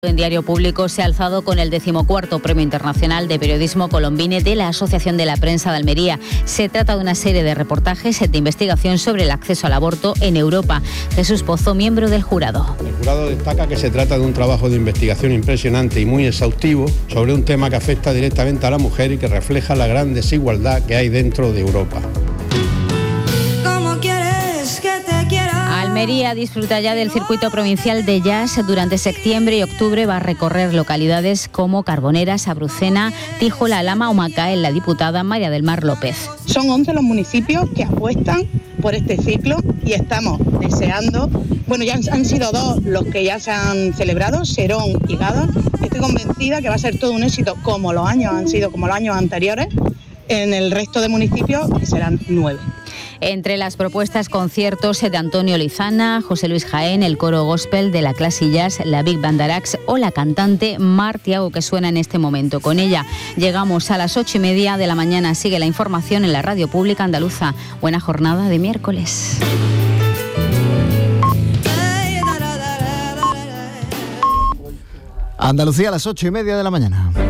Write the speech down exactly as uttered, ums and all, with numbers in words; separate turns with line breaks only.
En Diario Público se ha alzado con el decimocuarto Premio Internacional de Periodismo Colombine de la Asociación de la Prensa de Almería. Se trata de una serie de reportajes de investigación sobre el acceso al aborto en Europa. Jesús Pozo, miembro del jurado.
El jurado destaca que se trata de un trabajo de investigación impresionante y muy exhaustivo sobre un tema que afecta directamente a la mujer y que refleja la gran desigualdad que hay dentro de Europa.
Almería disfruta ya del circuito provincial de jazz. Durante septiembre y octubre va a recorrer localidades como Carboneras, Abrucena, Tíjola, Alhama o Macael. La diputada María del Mar López.
Son once los municipios que apuestan por este ciclo y estamos deseando, bueno, ya han, han sido dos los que ya se han celebrado, Serón y Gada. Estoy convencida que va a ser todo un éxito como los años han sido, como los años anteriores, en el resto de municipios, que serán nueve.
Entre las propuestas, conciertos de Antonio Lizana, José Luis Jaén, el coro gospel de la clase jazz, la Big Band Arax o la cantante Mar Thiago, que suena en este momento. Con ella llegamos a las ocho y media de la mañana. Sigue la información en la Radio Pública Andaluza. Buena jornada de miércoles.
Andalucía a las ocho y media de la mañana.